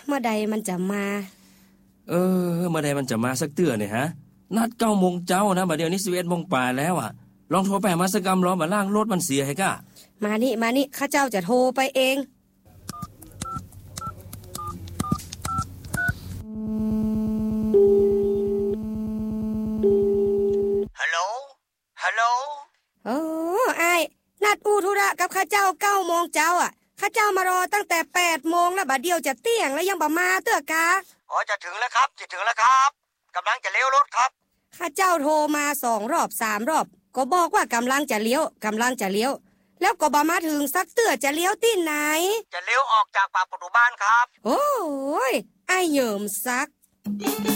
เมื่อใดมันจะมาเมื่อใดมันจะมาสักเตื้อเนี่ยฮะนัด9 โมงเจ้านะบัดเดี๋ยวนี้11 โมงป่าแล้วอ่ะลองโทรไปมาสักกำรอมาล่างรถมันเสียให้ก้ามานี่ข้าเจ้าจะโทรไปเองฮัลโหลอ้ายนัดอู้ธุระกับข้าเจ้า9 โมงเจ้าอ่ะข้าเจ้ามารอตั้งแต่8 โมงแล้วบัดเดียวจะเตี้ยงแล้วยังบ่มาเตื้อกาจะถึงแล้วครับกำลังจะเลี้ยวรถครับข้าเจ้าโทรมา2 รอบ3 รอบก็บอกว่ากำลังจะเลี้ยวแล้วก็บ่มาถึงสักเตื้อจะเลี้ยวที่ไหนจะเลี้ยวออกจากปากประตูบ้านครับโอ้ยไอ้เหยิมซัก